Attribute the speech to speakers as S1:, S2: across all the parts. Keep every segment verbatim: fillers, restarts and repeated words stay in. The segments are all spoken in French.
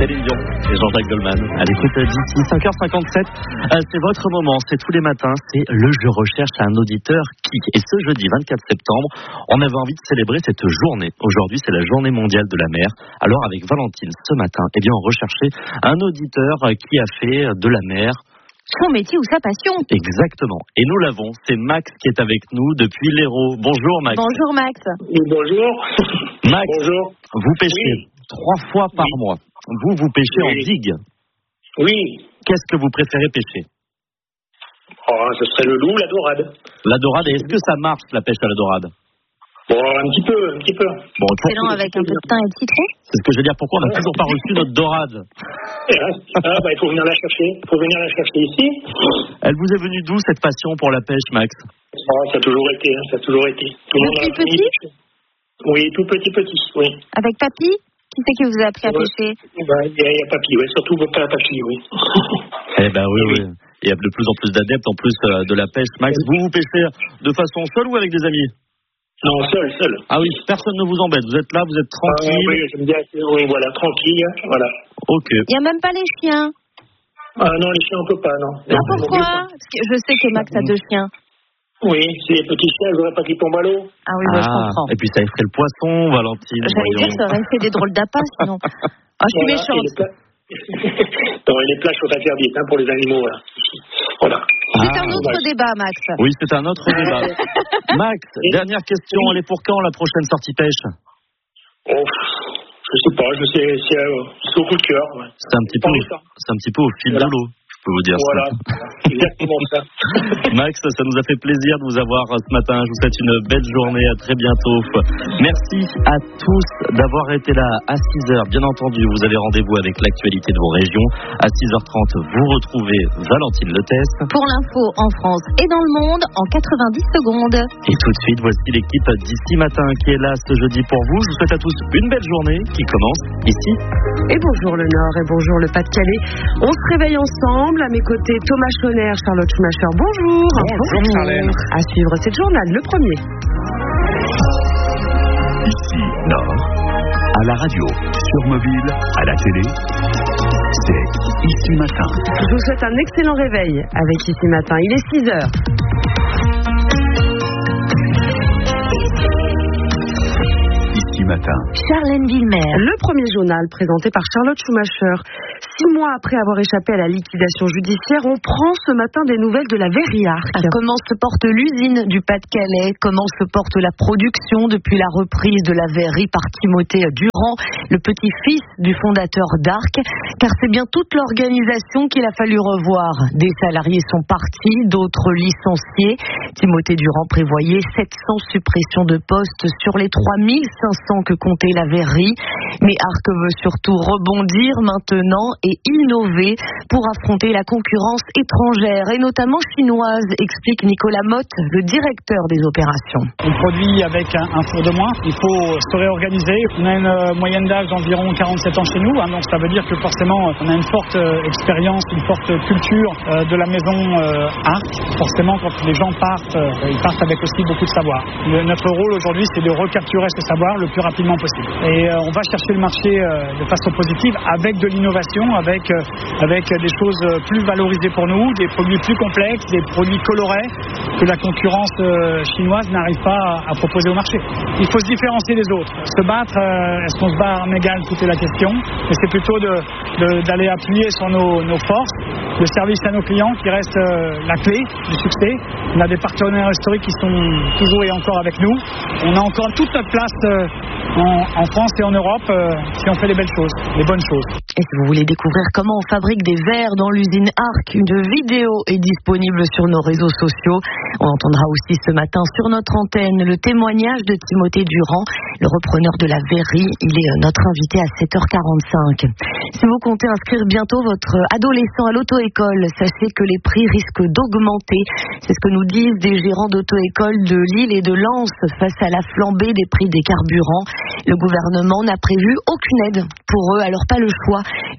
S1: Céline Dion et Jean-Jacques Goldman. À l'écoute d'ici cinq heures cinquante-sept. C'est votre moment, c'est tous les matins, c'est le Je recherche un auditeur qui. Et ce jeudi vingt-quatre septembre, on avait envie de célébrer cette journée. Aujourd'hui, c'est la journée mondiale de la mer. Alors avec Valentine, ce matin, eh bien, on recherchait un auditeur qui a fait de la mer
S2: son métier ou sa passion.
S1: Exactement. Et nous l'avons. C'est Max qui est avec nous depuis l'Hérault. Bonjour Max.
S2: Bonjour Max.
S3: Oui, bonjour.
S1: Max,
S3: bonjour.
S1: Vous pêchez oui. trois fois par oui. mois. Vous, vous pêchez oui. en digue.
S3: Oui.
S1: Qu'est-ce que vous préférez pêcher?
S3: Oh, ce serait le loup, la dorade.
S1: La dorade, et est-ce que ça marche la pêche à la dorade?
S3: Bon, un petit peu, un petit peu.
S1: Bon,
S2: excellent avec un peu de thym et de citron.
S1: C'est ce que je veux dire. Pourquoi on n'a toujours pas reçu notre dorade?
S3: Ah, bah, il faut venir la chercher. Il faut venir la chercher ici.
S1: Elle vous est venue d'où, cette passion pour la pêche, Max?
S3: Oh, ça a toujours été, hein, ça a toujours été.
S2: Tout Depuis petit?
S3: Oui, tout petit, petit, oui.
S2: Avec papy? Qui c'est qui vous a appris à
S3: ouais.
S2: pêcher?
S3: bah, Il y, y a papy, oui, surtout pas papy, oui.
S1: Eh ben oui, oui. Il y a de plus en plus d'adeptes, en plus euh, de la pêche. Max, oui. vous, vous pêchez de façon seule ou avec des amis?
S3: Non, seul, seul.
S1: Ah oui, personne ne vous embête. Vous êtes là, vous êtes tranquille.
S3: Ah, oui, j'aime bien. Oui, voilà, tranquille. Voilà.
S1: Ok.
S2: Il n'y a même pas les chiens.
S3: Ah non, les chiens, on peut pas, non.
S2: Ah, non pourquoi? Parce que je sais que Max a deux chiens.
S3: Oui, c'est les petits chiens, je voudrais pas qu'ils tombent à l'eau.
S2: Ah oui, bah, ah, je comprends.
S1: Et puis ça effraie le poisson, Valentine.
S2: J'allais dire, ça aurait fait des drôles d'appâts, sinon. Ah, je suis voilà, méchante.
S3: Non, les plages sont interdites hein, pour les animaux. Là. Voilà.
S2: C'est ah, un autre
S3: ouais.
S2: débat, Max.
S1: Oui, c'est un autre débat. Max, Et dernière question, elle est pour quand la prochaine sortie pêche?
S3: Oh, je sais pas, je sais, c'est, euh, c'est au coup de cœur. Ouais.
S1: C'est un petit peu, c'est un petit peu au fil voilà. de l'eau. Je peux vous dire
S3: voilà, exactement ça.
S1: Max, ça nous a fait plaisir de vous avoir ce matin. Je vous souhaite une belle journée. À très bientôt. Merci à tous d'avoir été là à six heures. Bien entendu, vous avez rendez-vous avec l'actualité de vos régions. À six heures trente, vous retrouvez Valentine Letès.
S2: Pour l'info en France et dans le monde en quatre-vingt-dix secondes.
S1: Et tout de suite, voici l'équipe d'ici matin qui est là ce jeudi pour vous. Je vous souhaite à tous une belle journée qui commence ici.
S4: Et bonjour le Nord et bonjour le Pas-de-Calais. On se réveille ensemble. À mes côtés, Thomas Schoner, Charlotte Schumacher. Bonjour.
S5: Bonjour, Charlène.
S4: À suivre cette journal, le premier.
S6: Ici, Nord, à la radio, sur mobile, à la télé, c'est Ici Matin.
S4: Je vous souhaite un excellent réveil avec Ici Matin. Il est six heures.
S6: Ici Matin.
S2: Charlène Villemer.
S4: Le premier journal présenté par Charlotte Schumacher. Six mois après avoir échappé à la liquidation judiciaire, on prend ce matin des nouvelles de la Verriarc.
S2: Comment se porte l'usine du Pas-de-Calais? Comment se porte la production depuis la reprise de la verrerie par Timothée Durand, le petit-fils du fondateur d'Arc? Car c'est bien toute l'organisation qu'il a fallu revoir. Des salariés sont partis, d'autres licenciés. Timothée Durand prévoyait sept cents suppressions de postes sur les trois mille cinq cents que comptait la verrerie. Mais Arc veut surtout rebondir maintenant et innover pour affronter la concurrence étrangère et notamment chinoise, explique Nicolas Motte, le directeur des opérations.
S5: On produit avec un, un four de moins, il faut se réorganiser. On a une euh, moyenne d'âge d'environ quarante-sept ans chez nous, hein, donc ça veut dire que forcément on a une forte euh, expérience, une forte culture euh, de la maison euh, Arc. Forcément quand les gens partent, euh, ils partent avec aussi beaucoup de savoir. Le, notre rôle aujourd'hui c'est de recapturer ce savoir le plus rapidement possible. Et euh, on va chercher le marché euh, de façon positive avec de l'innovation, avec, euh, avec des choses plus valorisées pour nous, des produits plus complexes, des produits colorés que la concurrence euh, chinoise n'arrive pas à, à proposer au marché. Il faut se différencier des autres. Se battre, euh, est-ce qu'on se bat à armes égales, tout est la question. Mais c'est plutôt de, de, d'aller appuyer sur nos, nos forces, le service à nos clients qui reste euh, la clé du succès. On a des partenaires historiques qui sont toujours et encore avec nous. On a encore toute notre place euh, en, en France et en Europe euh, si on fait les belles choses, les bonnes choses.
S2: Et si vous voulez découvrir comment on fabrique des verres dans l'usine Arc, une vidéo est disponible sur nos réseaux sociaux. On entendra aussi ce matin sur notre antenne le témoignage de Timothée Durand, le repreneur de la verrerie. Il est notre invité à sept heures quarante-cinq. Si vous comptez inscrire bientôt votre adolescent à l'auto-école, sachez que les prix risquent d'augmenter. C'est ce que nous disent des gérants d'auto-école de Lille et de Lens face à la flambée des prix des carburants. Le gouvernement n'a prévu aucune aide pour eux, alors pas le choix.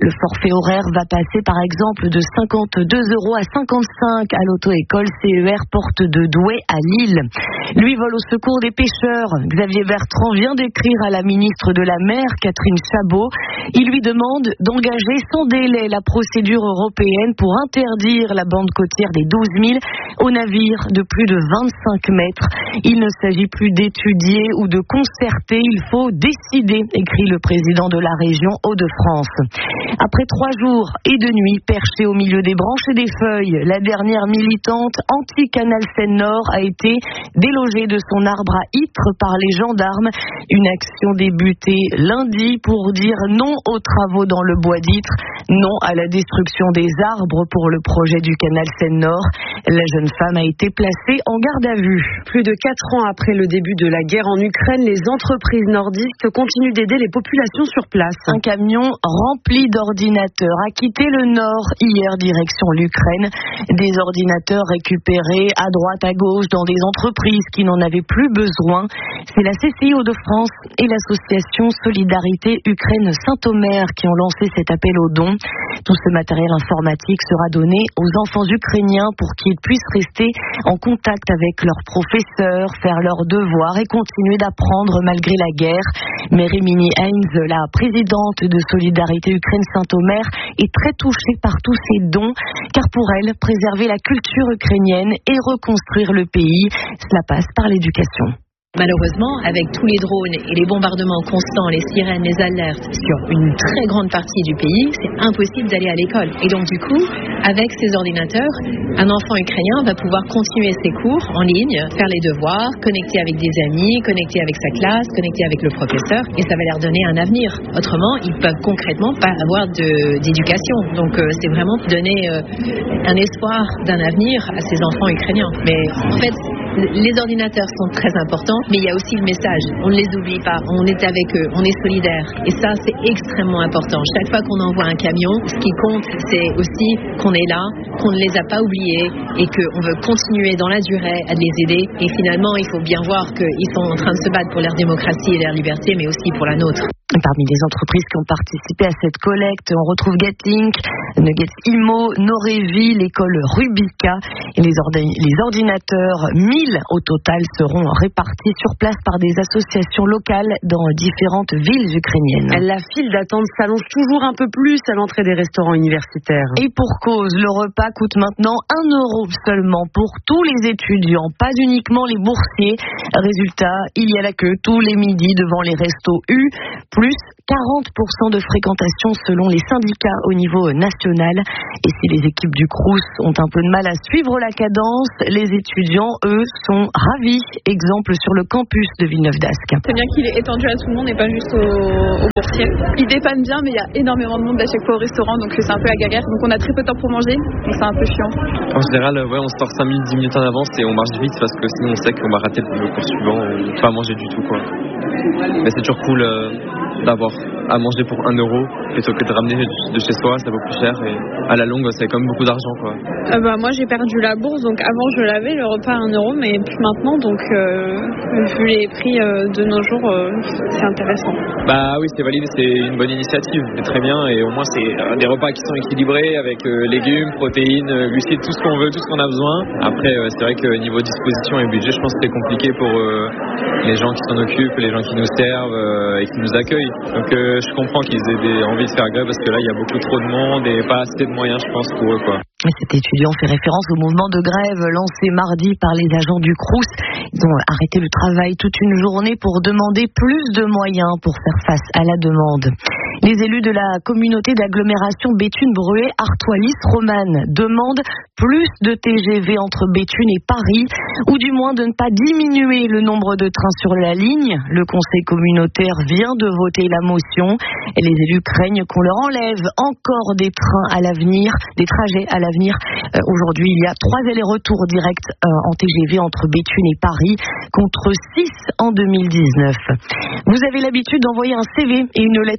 S2: Le forfait horaire va passer par exemple de cinquante-deux euros à cinquante-cinq à l'auto-école C E R Porte de Douai à Lille. Lui vole au secours des pêcheurs. Xavier Bertrand vient d'écrire à la ministre de la Mer, Catherine Chabot. Il lui demande d'engager sans délai la procédure européenne pour interdire la bande côtière des douze mille aux navires de plus de vingt-cinq mètres. Il ne s'agit plus d'étudier ou de concerter, il faut décider, écrit le président de la région Hauts-de-France. Après trois jours et deux nuits perchés au milieu des branches et des feuilles, la dernière militante anti-Canal Seine-Nord a été délogée de son arbre à Ytre par les gendarmes. Une action débutée lundi pour dire non aux travaux dans le bois d'Ytre, non à la destruction des arbres pour le projet du Canal Seine-Nord. La jeune femme a été placée en garde à vue.
S4: Plus de quatre ans après le début de la guerre en Ukraine, les entreprises nordistes continuent d'aider les populations sur place.
S2: Un camion rempli d'ordinateurs a quitté le nord hier direction l'Ukraine. Des ordinateurs récupérés à droite à gauche dans des entreprises qui n'en avaient plus besoin. C'est la C C I Hauts-de-France et l'association Solidarité Ukraine Saint-Omer qui ont lancé cet appel aux dons. Tout ce matériel informatique sera donné aux enfants ukrainiens pour qu'ils puissent rester en contact avec leurs professeurs, faire leurs devoirs et continuer d'apprendre malgré la guerre. Mais Rémini Heinz, la présidente de Solidarité Ukraine Saint-Omer, est très touchée par tous ces dons, car pour elle, préserver la culture ukrainienne et reconstruire le pays, cela passe par l'éducation.
S7: Malheureusement, avec tous les drones et les bombardements constants, les sirènes, les alertes sur une très grande partie du pays, c'est impossible d'aller à l'école. Et donc du coup, avec ces ordinateurs, un enfant ukrainien va pouvoir continuer ses cours en ligne, faire les devoirs, connecter avec des amis, connecter avec sa classe, connecter avec le professeur, et ça va leur donner un avenir. Autrement, ils peuvent concrètement pas avoir de, d'éducation. Donc euh, c'est vraiment donner euh, un espoir d'un avenir à ces enfants ukrainiens. Mais en fait, les ordinateurs sont très importants, mais il y a aussi le message. On ne les oublie pas. On est avec eux. On est solidaires. Et ça, c'est extrêmement important. Chaque fois qu'on envoie un camion, ce qui compte, c'est aussi qu'on est là, qu'on ne les a pas oubliés et qu'on veut continuer dans la durée à les aider. Et finalement, il faut bien voir qu'ils sont en train de se battre pour leur démocratie et leur liberté, mais aussi pour la nôtre.
S2: Parmi les entreprises qui ont participé à cette collecte, on retrouve Getlink, Nuggets Imo, Norevi, l'école Rubika et les, ordi- les ordinateurs, mille au total, seront répartis sur place par des associations locales dans différentes villes ukrainiennes.
S4: La file d'attente s'allonge toujours un peu plus à l'entrée des restaurants universitaires.
S2: Et pour cause, le repas coûte maintenant un euro seulement pour tous les étudiants, pas uniquement les boursiers. Résultat, il y a la queue tous les midis devant les restos U, plus quarante pour cent de fréquentation selon les syndicats au niveau national. Et si les équipes du Crous ont un peu de mal à suivre la cadence, les étudiants, eux, sont ravis. Exemple sur le campus de Villeneuve-d'Ascq.
S8: C'est bien qu'il est étendu à tout le monde et pas juste aux, aux boursiers. Il dépanne bien, mais il y a énormément de monde à chaque fois au restaurant, donc c'est un peu la galère. Donc on a très peu de temps pour manger, donc c'est un peu chiant.
S9: En général, ouais, on sort cinq minutes, dix minutes en avance et on marche vite parce que sinon on sait qu'on va rater le cours suivant ou pas manger du tout, quoi. Mais c'est toujours cool euh, d'avoir à manger pour un euro plutôt que de ramener de chez soi, ça vaut plus cher et à la longue c'est quand même beaucoup d'argent, quoi.
S8: Euh, bah, moi j'ai perdu la bourse, donc avant je l'avais le repas à un euro, mais plus maintenant, donc euh, vu les prix euh, de nos jours, euh, c'est intéressant.
S9: Bah oui, c'est valide, c'est une bonne initiative, c'est très bien et au moins c'est euh, des repas qui sont équilibrés avec euh, légumes, protéines, euh, glucides, tout ce qu'on veut, tout ce qu'on a besoin. Après euh, c'est vrai que niveau disposition et budget, je pense que c'est compliqué pour euh, les gens qui s'en occupent, les gens qui nous servent euh, et qui nous accueillent. Donc euh, je comprends qu'ils aient des, envie de faire grève parce que là il y a beaucoup trop de monde et pas assez de moyens, je pense, pour eux, quoi.
S2: Cet étudiant fait référence au mouvement de grève lancé mardi par les agents du Crous. Ils ont arrêté le travail toute une journée pour demander plus de moyens pour faire face à la demande. Les élus de la communauté d'agglomération Béthune-Bruay, Artois-Lys-Romanne demandent plus de T G V entre Béthune et Paris, ou du moins de ne pas diminuer le nombre de trains sur la ligne. Le conseil communautaire vient de voter la motion et les élus craignent qu'on leur enlève encore des trains à l'avenir, des trajets à l'avenir. Euh, aujourd'hui, il y a trois allers-retours directs euh, en T G V entre Béthune et Paris, contre six en deux mille dix-neuf. Vous avez l'habitude d'envoyer un C V et une lettre de motivation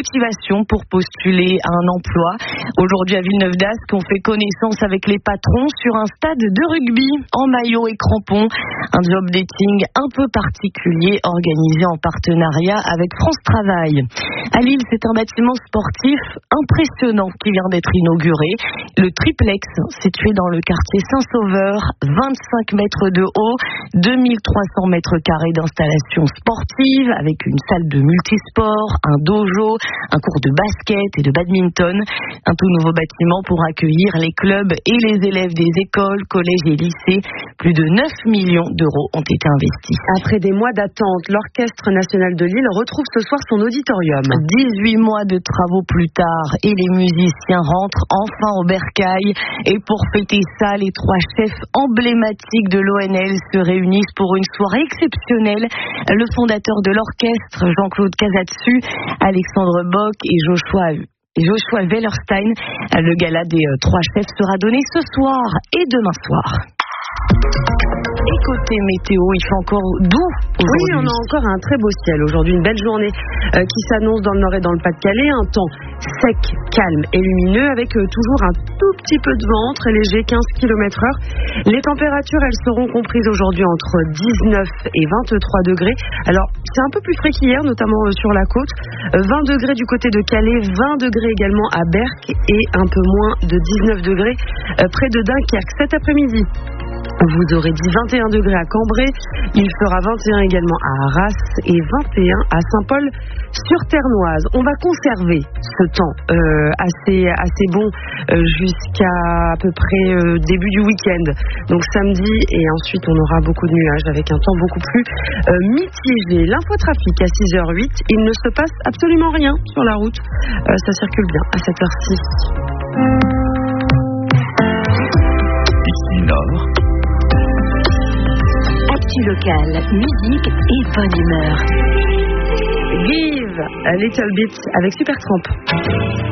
S2: motivation pour postuler à un emploi. Aujourd'hui à Villeneuve d'Ascq, on fait connaissance avec les patrons sur un stade de rugby en maillot et crampons. Un job dating un peu particulier organisé en partenariat avec France Travail. À Lille, c'est un bâtiment sportif impressionnant qui vient d'être inauguré. Le triplex, situé dans le quartier Saint-Sauveur, vingt-cinq mètres de haut, deux mille trois cents mètres carrés d'installation sportive avec une salle de multisport, un dojo, un cours de basket et de badminton. Un tout nouveau bâtiment pour accueillir les clubs et les élèves des écoles, collèges et lycées. Plus de neuf millions d'euros ont été investis.
S4: Après des mois d'attente, l'Orchestre national de Lille retrouve ce soir son auditorium.
S2: dix-huit mois de travaux plus tard et les musiciens rentrent enfin au bercail. Et pour fêter ça, les trois chefs emblématiques de l'O N L se réunissent pour une soirée exceptionnelle. Le fondateur de l'orchestre, Jean-Claude Casatsu, Alexandre Bock et Joshua Joshua Wellerstein. Le gala des trois chefs sera donné ce soir et demain soir. Et côté météo, il fait encore doux aujourd'hui.
S4: Oui, on a encore un très beau ciel aujourd'hui, une belle journée euh, qui s'annonce dans le nord et dans le Pas-de-Calais, un temps sec, calme et lumineux avec euh, toujours un tout petit peu de vent, très léger, quinze kilomètres heure. Les températures, elles seront comprises aujourd'hui entre dix-neuf et vingt-trois degrés. Alors, c'est un peu plus frais qu'hier, notamment euh, sur la côte. Euh, vingt degrés du côté de Calais, vingt degrés également à Berck et un peu moins de dix-neuf degrés euh, près de Dunkerque cet après-midi. Vous aurez dit vingt et un degrés à Cambrai, il fera vingt et un également à Arras et vingt et un à Saint-Paul-sur-Ternoise. On va conserver ce temps euh, assez, assez bon euh, jusqu'à à peu près euh, début du week-end. Donc samedi et ensuite on aura beaucoup de nuages avec un temps beaucoup plus euh, mitigé. L'infotrafic à six heures huit, il ne se passe absolument rien sur la route. Euh, ça circule bien à cette heure-ci.
S6: Ici Nord.
S2: Actu locale, musique et bonne humeur.
S4: Give a little bit avec Supertramp.